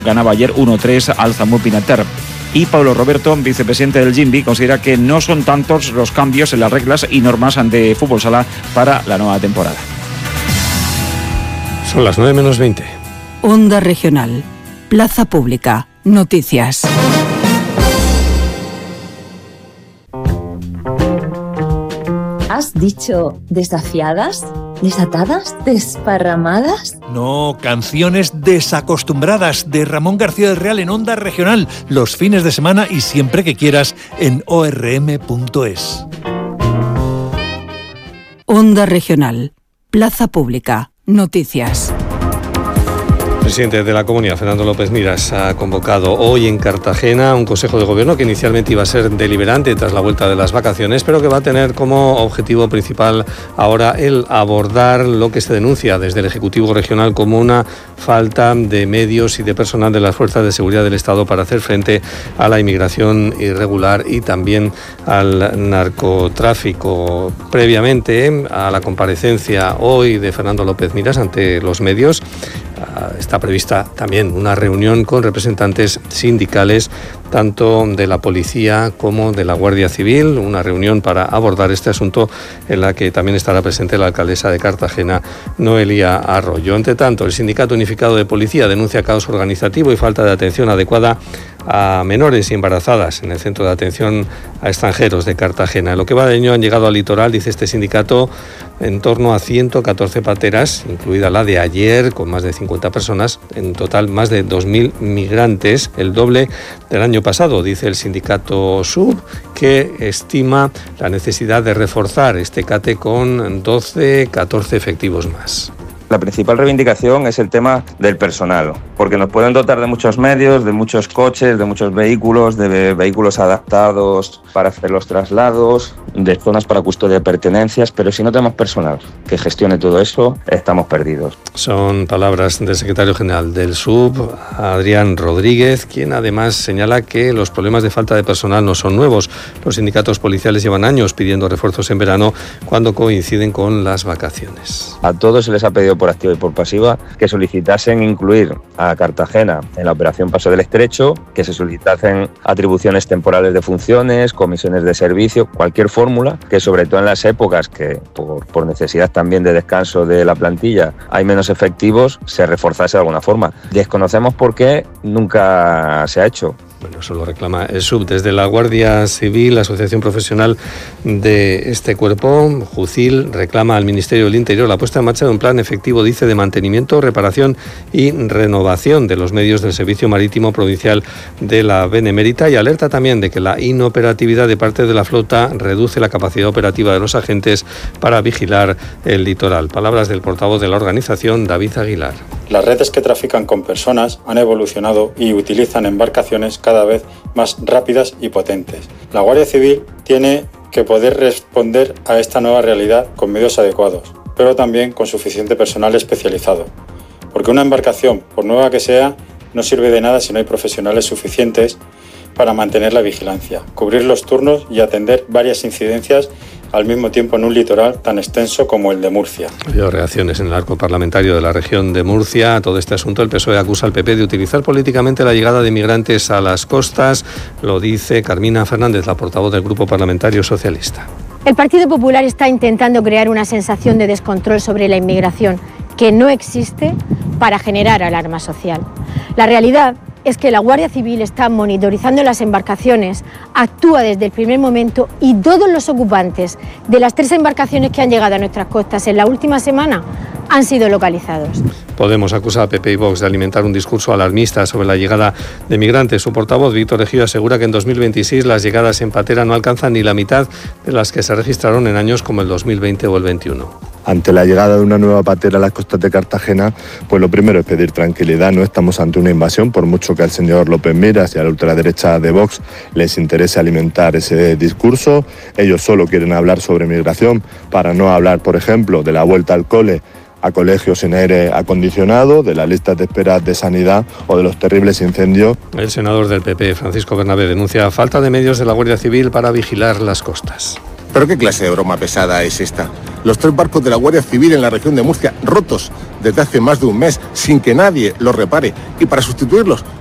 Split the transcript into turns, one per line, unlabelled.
Ganaba ayer 1-3 al Zamora Pinater. Y Pablo Roberto, vicepresidente del GIMBI, considera que no son tantos los cambios en las reglas y normas de fútbol sala para la nueva temporada.
Son las 9:20.
Onda Regional. Plaza Pública. Noticias.
¿Has dicho desafiadas? ¿Desatadas? ¿Desparramadas?
No, canciones desacostumbradas de Ramón García del Real en Onda Regional, los fines de semana y siempre que quieras en orm.es.
Onda Regional. Plaza Pública. Noticias.
El presidente de la Comunidad, Fernando López Miras, ha convocado hoy en Cartagena un Consejo de Gobierno que inicialmente iba a ser deliberante tras la vuelta de las vacaciones, pero que va a tener como objetivo principal ahora el abordar lo que se denuncia desde el Ejecutivo Regional como una falta de medios y de personal de las fuerzas de seguridad del Estado para hacer frente a la inmigración irregular y también al narcotráfico. Previamente a la comparecencia hoy de Fernando López Miras ante los medios, está prevista también una reunión con representantes sindicales, tanto de la policía como de la Guardia Civil, una reunión para abordar este asunto en la que también estará presente la alcaldesa de Cartagena, Noelia Arroyo. Entre tanto, el Sindicato Unificado de Policía denuncia caos organizativo y falta de atención adecuada a menores y embarazadas en el Centro de Atención a Extranjeros de Cartagena. En lo que va de año han llegado al litoral, dice este sindicato, en torno a 114 pateras, incluida la de ayer, con más de 50 personas, en total más de 2.000 migrantes, el doble del año pasado, dice el sindicato SUB, que estima la necesidad de reforzar este CATE con 14 efectivos más.
La principal reivindicación es el tema del personal, porque nos pueden dotar de muchos medios, de muchos coches, de muchos vehículos, de vehículos adaptados para hacer los traslados, de zonas para custodia de pertenencias, pero si no tenemos personal que gestione todo eso, estamos perdidos.
Son palabras del secretario general del SUB, Adrián Rodríguez, quien además señala que los problemas de falta de personal no son nuevos. Los sindicatos policiales llevan años pidiendo refuerzos en verano cuando coinciden con las vacaciones.
A todos se les ha pedido por activa y por pasiva que solicitasen incluir a Cartagena en la operación Paso del Estrecho, que se solicitasen atribuciones temporales de funciones, comisiones de servicio, cualquier fórmula que, sobre todo en las épocas que por necesidad también de descanso de la plantilla hay menos efectivos, se reforzase de alguna forma. Desconocemos por qué nunca se ha hecho.
Bueno, eso lo reclama el SUB. Desde la Guardia Civil, la Asociación Profesional de este cuerpo, JUCIL, reclama al Ministerio del Interior la puesta en marcha de un plan efectivo, dice, de mantenimiento, reparación y renovación de los medios del Servicio Marítimo Provincial de la Benemérita, y alerta también de que la inoperatividad de parte de la flota reduce la capacidad operativa de los agentes para vigilar el litoral. Palabras del portavoz de la organización, David Aguilar.
Las redes que trafican con personas han evolucionado y utilizan embarcaciones cada vez más rápidas y potentes. La Guardia Civil tiene que poder responder a esta nueva realidad con medios adecuados, pero también con suficiente personal especializado. Porque una embarcación, por nueva que sea, no sirve de nada si no hay profesionales suficientes para mantener la vigilancia, cubrir los turnos y atender varias incidencias al mismo tiempo en un litoral tan extenso como el de Murcia.
Ha habido reacciones en el arco parlamentario de la región de Murcia a todo este asunto. El PSOE acusa al PP de utilizar políticamente la llegada de migrantes a las costas. Lo dice Carmina Fernández, la portavoz del Grupo Parlamentario Socialista.
El Partido Popular está intentando crear una sensación de descontrol sobre la inmigración que no existe para generar alarma social. La realidad es que la Guardia Civil está monitorizando las embarcaciones, actúa desde el primer momento y todos los ocupantes de las 3 embarcaciones que han llegado a nuestras costas en la última semana han sido localizados.
Podemos acusar a PP y Vox de alimentar un discurso alarmista sobre la llegada de migrantes. Su portavoz, Víctor Ejido, asegura que en 2026 las llegadas en patera no alcanzan ni la mitad de las que se registraron en años como el 2020 o el 21.
Ante la llegada de una nueva patera a las costas de Cartagena, pues lo primero es pedir tranquilidad. No estamos ante una invasión, por mucho que al señor López Miras y a la ultraderecha de Vox les interese alimentar ese discurso. Ellos solo quieren hablar sobre migración para no hablar, por ejemplo, de la vuelta al cole a colegios sin aire acondicionado, de las listas de espera de sanidad o de los terribles incendios.
El senador del PP, Francisco Bernabé, denuncia falta de medios de la Guardia Civil para vigilar las costas.
¿Pero qué clase de broma pesada es esta? Los 3 barcos de la Guardia Civil en la región de Murcia, rotos desde hace más de un mes, sin que nadie los repare. Y para sustituirlos,